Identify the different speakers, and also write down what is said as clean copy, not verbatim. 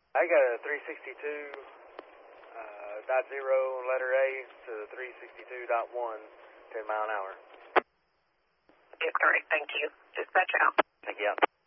Speaker 1: I got a 362.0 letter A to 362.1, 10 mile an hour.
Speaker 2: Yes, correct. Thank you. Dispatch out.
Speaker 1: Thank you.